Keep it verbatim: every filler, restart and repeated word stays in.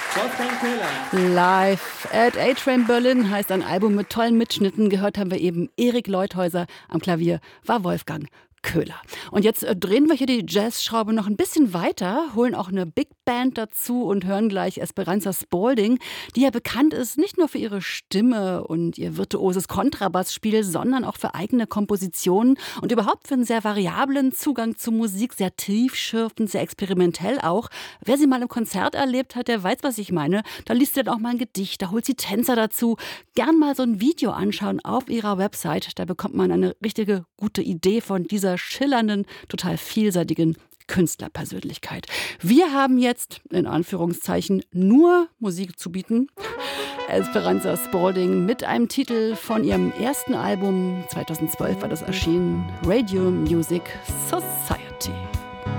Wolfgang Köhler. Live at A-Train Berlin heißt ein Album mit tollen Mitschnitten. Gehört haben wir eben Erik Leuthäuser. Am Klavier war Wolfgang Köhler. Und jetzt äh, drehen wir hier die Jazzschraube noch ein bisschen weiter, holen auch eine Big Band dazu und hören gleich Esperanza Spalding, die ja bekannt ist nicht nur für ihre Stimme und ihr virtuoses Kontrabassspiel, sondern auch für eigene Kompositionen und überhaupt für einen sehr variablen Zugang zu Musik, sehr tiefschürfend, sehr experimentell auch. Wer sie mal im Konzert erlebt hat, der weiß, was ich meine. Da liest sie dann auch mal ein Gedicht, da holt sie Tänzer dazu. Gern mal so ein Video anschauen auf ihrer Website, da bekommt man eine richtige gute Idee von dieser schillernden, total vielseitigen Künstlerpersönlichkeit. Wir haben jetzt, in Anführungszeichen, nur Musik zu bieten. Esperanza Spalding mit einem Titel von ihrem ersten Album, zweitausendzwölf war das erschienen, Radio Music Society.